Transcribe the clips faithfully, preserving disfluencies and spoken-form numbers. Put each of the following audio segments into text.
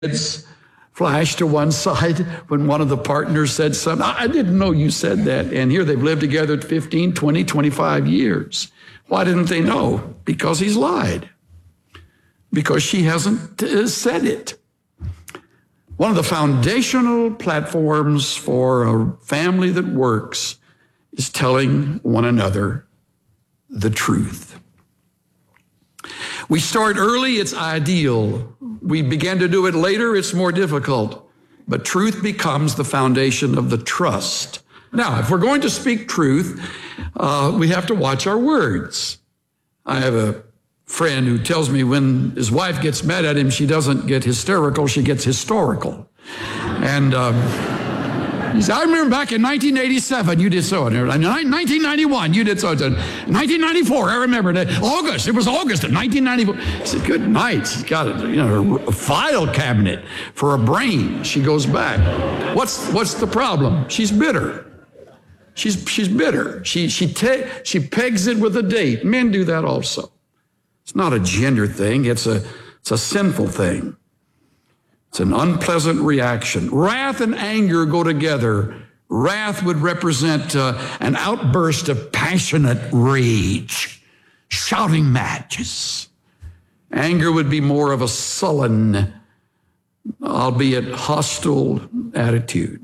It's flashed to one side when one of the partners said something. I didn't know you said that. And here they've lived together fifteen, twenty, twenty-five years. Why didn't they know? Because he's lied. Because she hasn't uh, said it. One of the foundational platforms for a family that works is telling one another the truth. We start early, it's ideal. We begin to do it later, it's more difficult. But truth becomes the foundation of the trust. Now, if we're going to speak truth, uh, we have to watch our words. I have a friend who tells me when his wife gets mad at him, she doesn't get hysterical, she gets historical. And um, he said, I remember back in nineteen eighty-seven, you did so. In nineteen ninety-one, you did so. In nineteen ninety-four, I remember that. August, it was August of nineteen ninety-four. He said, good night. She's got a, you know, a file cabinet for a brain. She goes back. What's what's the problem? She's bitter. She's she's bitter. She she te- she pegs it with a date. Men do that also. It's not a gender thing. It's a it's a sinful thing. It's an unpleasant reaction. Wrath and anger go together. Wrath would represent uh, an outburst of passionate rage, shouting matches. Anger would be more of a sullen, albeit hostile attitude.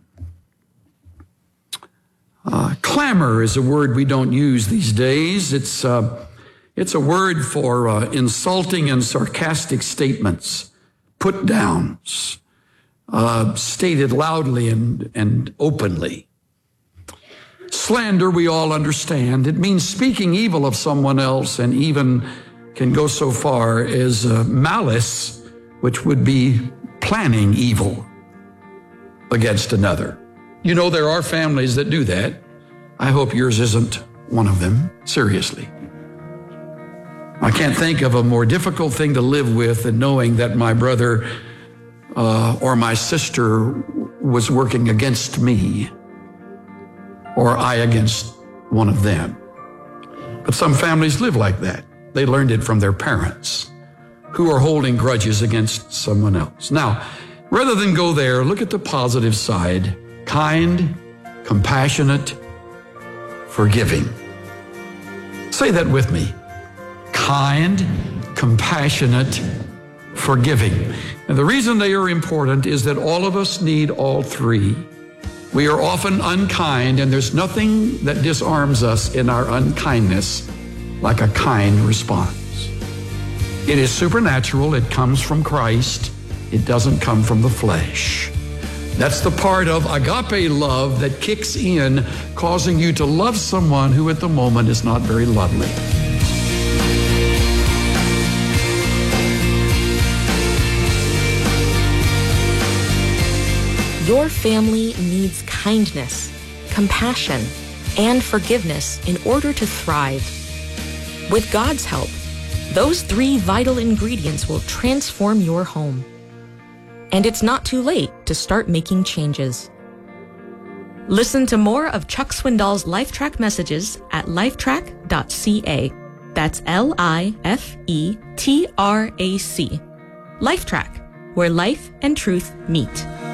Uh, clamor is a word we don't use these days. It's, uh, it's a word for uh, insulting and sarcastic statements. Put downs, uh, stated loudly and, and openly. Slander, we all understand. It means speaking evil of someone else, and even can go so far as uh, malice, which would be planning evil against another. You know, there are families that do that. I hope yours isn't one of them, seriously. I can't think of a more difficult thing to live with than knowing that my brother uh, or my sister was working against me, or I against one of them. But some families live like that. They learned it from their parents, who are holding grudges against someone else. Now, rather than go there, look at the positive side. Kind, compassionate, forgiving. Say that with me. Kind, compassionate, forgiving. And the reason they are important is that all of us need all three. We are often unkind, and there's nothing that disarms us in our unkindness like a kind response. It is supernatural. It comes from Christ. It doesn't come from the flesh. That's the part of agape love that kicks in, causing you to love someone who at the moment is not very lovely. Your family needs kindness, compassion, and forgiveness in order to thrive. With God's help, those three vital ingredients will transform your home. And it's not too late to start making changes. Listen to more of Chuck Swindoll's LifeTrack messages at lifetrack dot c a. That's L I F E T R A C. LifeTrack, where life and truth meet.